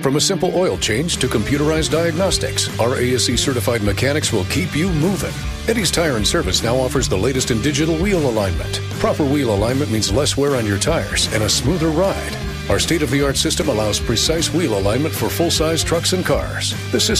From a simple oil change to computerized diagnostics, our ASE certified mechanics will keep you moving. Eddie's Tire and Service now offers the latest in digital wheel alignment. Proper wheel alignment means less wear on your tires and a smoother ride. Our state-of-the-art system allows precise wheel alignment for full-size trucks and cars. The system